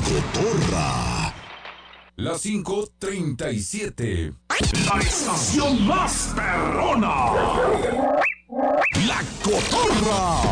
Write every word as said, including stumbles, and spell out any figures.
Cotorra. Las cinco treinta y siete. La estación más perrona. La Cotorra.